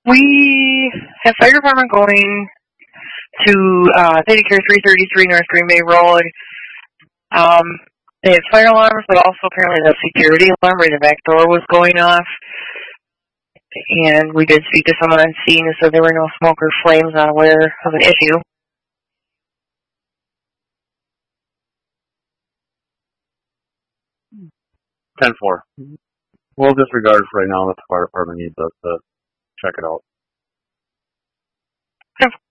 We have fire department going to Theta Care 333 North Green Bay Road. They had fire alarms, but also apparently the security alarm right in the back door was going off. And we did speak to someone on scene who said there were no smoke or flames, not aware of an issue. Ten-4. We'll disregard for right now that the fire department needs us to check it out.